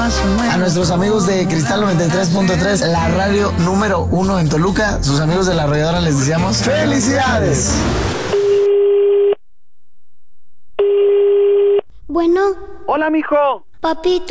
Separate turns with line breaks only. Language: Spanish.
A nuestros amigos de Cristal 93.3, la radio número 1 en Toluca, sus amigos de La Arrolladora, les deseamos ¡felicidades!
Bueno.
Hola, mijo.
Papito.